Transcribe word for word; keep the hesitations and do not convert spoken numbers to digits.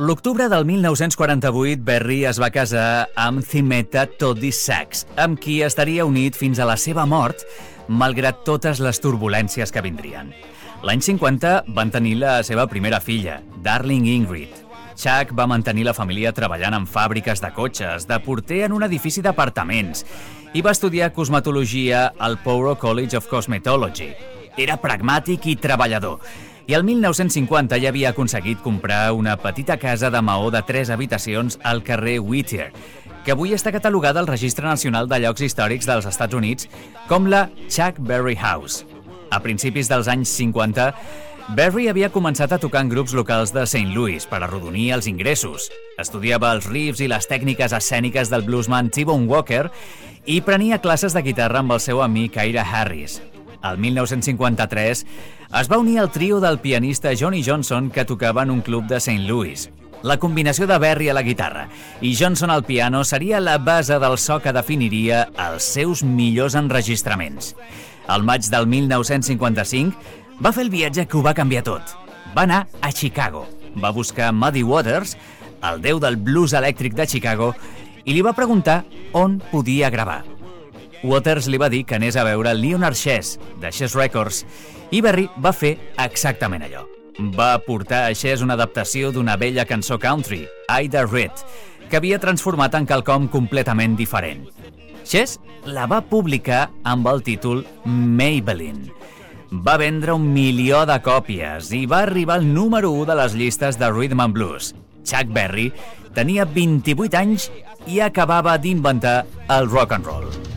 L'octubre del mil nou-cents quaranta-vuit, Berry es va casar amb Thimetta Toddy Sachs, amb qui estaria unit fins a la seva mort, malgrat totes les turbulències que vindrien. L'any cinquanta van tenir la seva primera filla, Darling Ingrid. Chuck va mantenir la família treballant en fàbriques de cotxes, de porter en un edifici d'apartaments, i va estudiar cosmetologia al Poro College of Cosmetology. Era pragmàtic i treballador, i el mil nou-cents cinquanta ja havia aconseguit comprar una petita casa de maó de tres habitacions al carrer Whittier, que avui està catalogada al Registre Nacional de Llocs Històrics dels Estats Units com la Chuck Berry House. A principis dels anys cinquanta, Berry havia començat a tocar en grups locals de Saint Louis per arrodonir els ingressos. Estudiava els riffs i les tècniques escèniques del bluesman T-Bone Walker i prenia classes de guitarra amb el seu amic Ira Harris. El mil nou-cents cinquanta-tres es va unir al trio del pianista Johnny Johnson, que tocava en un club de Saint Louis. La combinació de Berry a la guitarra i Johnson al piano seria la base del so que definiria els seus millors enregistraments. Al maig del mil nou-cents cinquanta-cinc va fer el viatge que ho va canviar tot. Va anar a Chicago, va buscar Muddy Waters, el déu del blues elèctric de Chicago, i li va preguntar on podia gravar. Waters li va dir que anés a veure Leonard Chess, de Chess Records, i Berry va fer exactament allò. Va portar a Chess una adaptació d'una vella cançó country, Ida Reed, que havia transformat en quelcom completament diferent. Chess la va publicar amb el títol Maybelline. Va vendre un milió de còpies i va arribar al número u de les llistes de Rhythm and Blues. Chuck Berry tenia vint-i-vuit anys i acabava d'inventar el rock and roll.